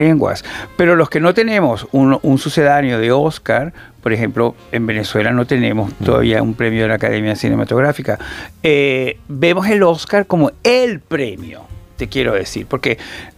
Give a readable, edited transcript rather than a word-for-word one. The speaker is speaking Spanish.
lenguas. Pero los que no tenemos un sucedáneo de Oscar, por ejemplo, en Venezuela no tenemos todavía un premio de la Academia Cinematográfica, vemos el Oscar como el premio, te quiero decir, porque